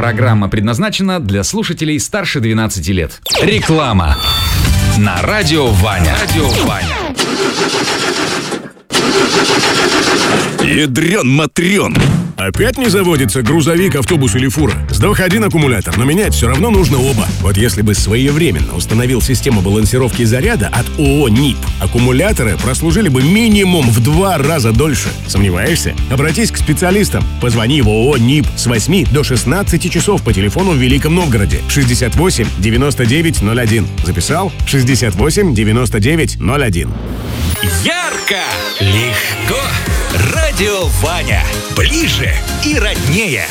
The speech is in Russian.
Программа предназначена для слушателей старше 12 лет. Реклама на Радио Ваня. Ядрен-матрен. Опять не заводится грузовик, автобус или фура? Сдох один аккумулятор, но менять все равно нужно оба. Вот если бы своевременно установил систему балансировки заряда от ООО «НИП», аккумуляторы прослужили бы минимум в 2 раза дольше. Сомневаешься? Обратись к специалистам. Позвони в ООО «НИП» с 8 до 16 часов по телефону в Великом Новгороде. 68 99 01. Записал? 68 99 01. Ярко, легко. Радио Ваня. Ближе и роднее.